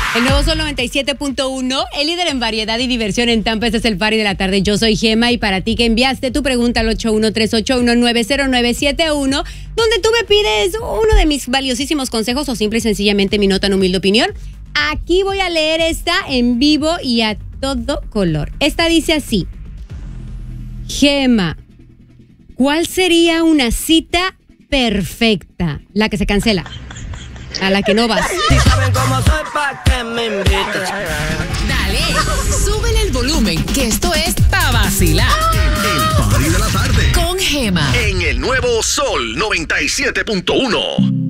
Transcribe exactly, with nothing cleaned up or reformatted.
El nuevo Sol noventa y siete punto uno, el líder en variedad y diversión en Tampa. Este es el party de la tarde. Yo soy Gema y para ti que enviaste tu pregunta al ocho uno tres ocho uno nueve cero nueve siete uno, donde tú me pides uno de mis valiosísimos consejos o simple y sencillamente mi nota en humilde opinión. Aquí voy a leer esta en vivo y a todo color. Esta dice así: Gema, ¿cuál sería una cita perfecta? La que se cancela, a la que no vas. ¿Saben cómo soy pa' que me inviten? Dale, súbele el volumen, que esto es pa' vacilar. El party de la tarde. Con Gema. En el nuevo Sol noventa y siete punto uno.